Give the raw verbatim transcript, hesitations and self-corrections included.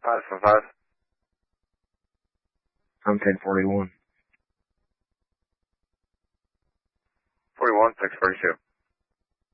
Five seven five. I'm ten forty-one. Forty one six forty two.